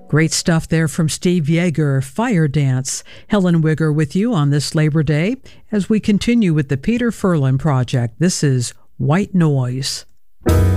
Great stuff there from Steve Yeager, Fire Dance. Helen Wigger with you on this Labor Day as we continue with the Peter Furlan Project. This is White Noise.